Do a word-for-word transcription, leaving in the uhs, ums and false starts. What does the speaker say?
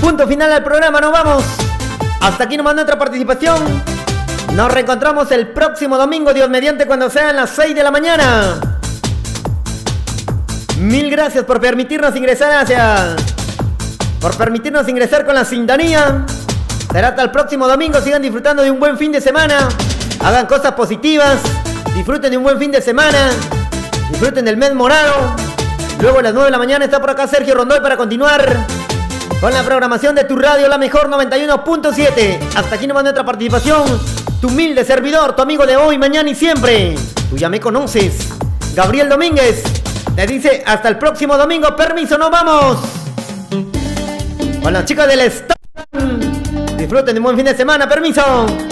Punto final al programa, nos vamos. Hasta aquí nomás nuestra participación. Nos reencontramos el próximo domingo, Dios mediante, cuando sean las seis de la mañana. Mil gracias por permitirnos ingresar, gracias por permitirnos ingresar con la sintonía. Será hasta el próximo domingo. Sigan disfrutando de un buen fin de semana. Hagan cosas positivas. Disfruten de un buen fin de semana. Disfruten del mes morado. Luego a las nueve de la mañana está por acá Sergio Rondoy para continuar con la programación de tu radio, la mejor noventa y uno punto siete. Hasta aquí nomás nuestra participación. Tu humilde servidor, tu amigo de hoy, mañana y siempre. Tú ya me conoces, Gabriel Domínguez. Te dice hasta el próximo domingo. Permiso, nos vamos. Con las chicas del stand. Disfruten de un buen fin de semana. Permiso.